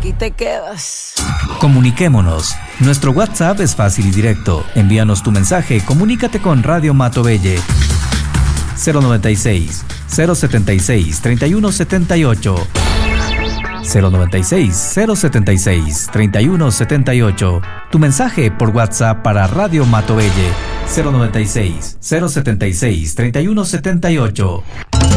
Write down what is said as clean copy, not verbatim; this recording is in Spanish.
aquí te quedas. Comuniquémonos. Nuestro WhatsApp es fácil y directo. Envíanos tu mensaje, comunícate con Radio Matobelle. 096 076 3178 096 076 3178. Tu mensaje por WhatsApp para Radio Matobelle. 096 076 3178.